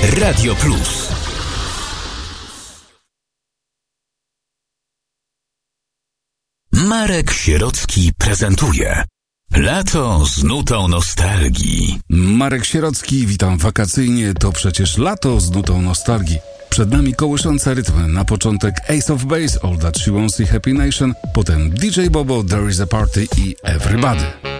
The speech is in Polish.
Radio Plus. Marek Sierocki prezentuje Lato z nutą nostalgii. Marek Sierocki, witam wakacyjnie, to przecież lato z nutą nostalgii. Przed nami kołyszące rytmy, na początek Ace of Base, All That She Wants i Happy Nation, potem DJ Bobo, There Is a Party i Everybody.